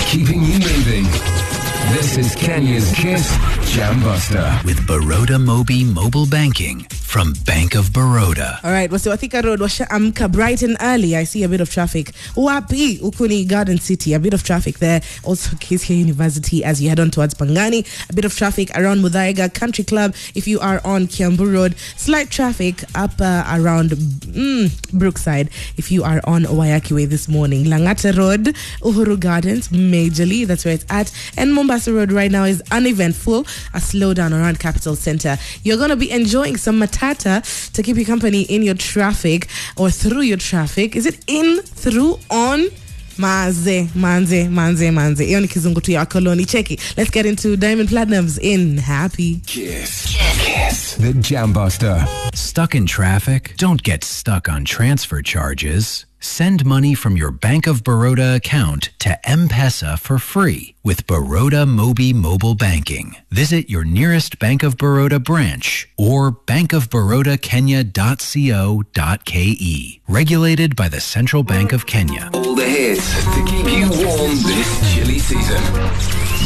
keeping you moving. This is Kenya's Kiss Jam Buster with Baroda Mobi Mobile Banking from Bank of Baroda. All right, Wasiwathika Road, Washaamka, bright and early. I see a bit of traffic. Wapi, Ukuni Garden City, a bit of traffic there. Also, KCA University as you head on towards Pangani. A bit of traffic around Muthaiga Country Club if you are on Kiambu Road. Slight traffic up around Brookside if you are on Wayaki Way this morning. Langata Road, Uhuru Gardens, majorly, that's where it's at. And Mombasa Road right now is uneventful. A slowdown around Capital Center. You're going to be enjoying some matata to keep you company in your traffic or through your traffic. Is it in, through, on? Manze. Iyo ni kizungu tu ya koloni. Cheki. Let's get into Diamond Platinums in Happy Kiss. Kiss. The Jam Buster. Stuck in traffic? Don't get stuck on transfer charges. Send money from your Bank of Baroda account to M-Pesa for free with Baroda Mobi Mobile Banking. Visit your nearest Bank of Baroda branch or bankofbarodakenya.co.ke. Regulated by the Central Bank of Kenya. All the hits to keep you warm this chilly season.